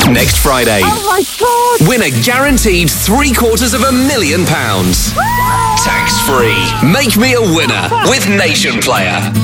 Next Friday. Oh my God! Win a guaranteed £750,000. Tax-free. Make me a winner with Nation Player.